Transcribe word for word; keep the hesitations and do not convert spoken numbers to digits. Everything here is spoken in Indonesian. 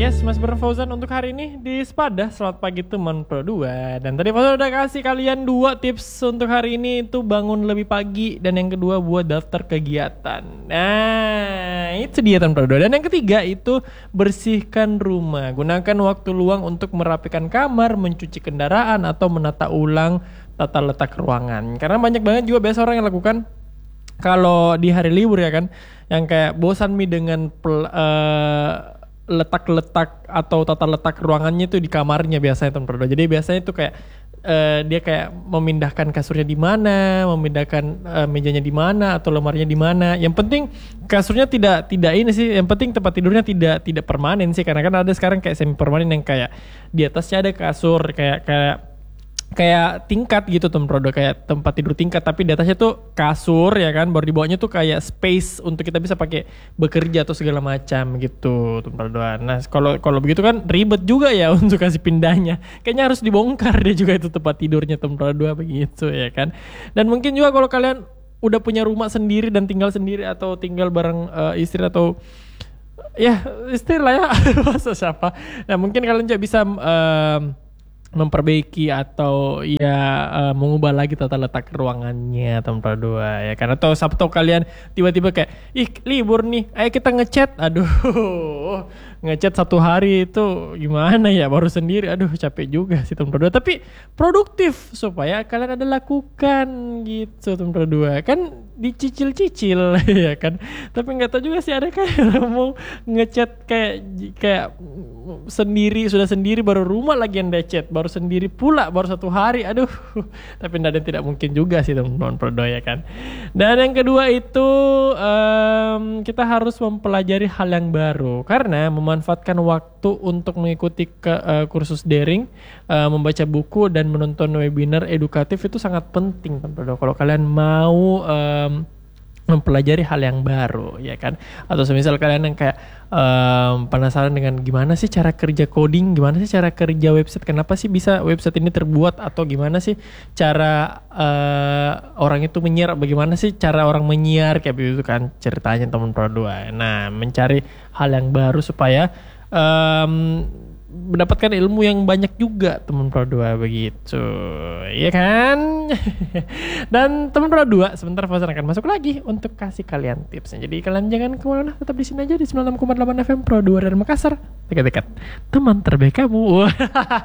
Yes, Mas Bern Fauzan untuk hari ini di Sepada. Selamat pagi teman Pro dua. Dan tadi Fauzan udah kasih kalian dua tips untuk hari ini, itu bangun lebih pagi, dan yang kedua buat daftar kegiatan. Nah, itu dia teman Pro dua. Dan yang ketiga itu bersihkan rumah. Gunakan waktu luang untuk merapikan kamar, mencuci kendaraan, atau menata ulang tata letak ruangan. Karena banyak banget juga biasa orang yang lakukan kalau di hari libur ya kan, yang kayak bosan mi dengan pel, uh, letak-letak atau tata letak ruangannya itu di kamarnya biasanya teman Pro. Jadi biasanya itu kayak uh, dia kayak memindahkan kasurnya di mana, memindahkan uh, mejanya di mana atau lemarinya di mana. Yang penting kasurnya tidak tidak ini sih. Yang penting tempat tidurnya tidak tidak permanen sih, karena kan ada sekarang kayak semi permanen yang kayak di atasnya ada kasur kayak kayak kayak tingkat gitu teman Pro, kayak tempat tidur tingkat tapi di atasnya tuh kasur ya kan, baru di bawahnya tuh kayak space untuk kita bisa pakai bekerja atau segala macam gitu teman Pro. Nah kalau kalau begitu kan ribet juga ya untuk kasih pindahnya, kayaknya harus dibongkar deh juga itu tempat tidurnya teman Pro begitu ya kan. Dan mungkin juga kalau kalian udah punya rumah sendiri dan tinggal sendiri atau tinggal bareng uh, istri atau ya istri lah ya masa siapa, nah mungkin kalian juga bisa um, memperbaiki atau ya uh, mengubah lagi tata letak ruangannya tempat dua ya, karena tahu Sabtu kalian tiba-tiba kayak ih libur nih, ayo kita ngecat, aduh ngecat satu hari itu gimana ya, baru sendiri, aduh capek juga sih tempat dua, tapi produktif supaya kalian ada lakukan gitu tempat dua kan, dicicil-cicil ya kan, tapi nggak tahu juga sih ada kayak mau ngecat kayak kayak sendiri sudah sendiri baru rumah lagi yang decet, baru sendiri pula baru satu hari, aduh tapi tidak tidak mungkin juga sih teman-teman Pro ya kan. Dan yang kedua itu um, kita harus mempelajari hal yang baru, karena memanfaatkan waktu untuk mengikuti ke, uh, kursus daring, uh, membaca buku dan menonton webinar edukatif itu sangat penting teman Pro. Kalau kalian mau um, mempelajari hal yang baru ya kan, atau semisal kalian yang kayak um, penasaran dengan gimana sih cara kerja coding, gimana sih cara kerja website, kenapa sih bisa website ini terbuat, atau gimana sih cara uh, orang itu menyiar, bagaimana sih cara orang menyiar kayak begitu kan ceritanya teman Pro dua. Nah mencari hal yang baru supaya um, mendapatkan ilmu yang banyak juga teman Pro dua begitu ya kan. Dan teman Pro dua sebentar Fauzan akan masuk lagi untuk kasih kalian tipsnya, jadi kalian jangan kemana-mana, tetap di sini aja di sembilan puluh enam koma delapan F M Pro dua dari Makassar, dekat-dekat teman terbaik kamu.